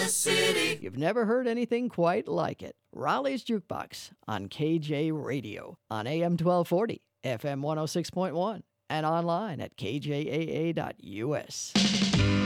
Kansas City. You've never heard anything quite like it. Raleigh's Jukebox on KJ Radio on AM 1240, FM 106.1, and online at kjaa.us.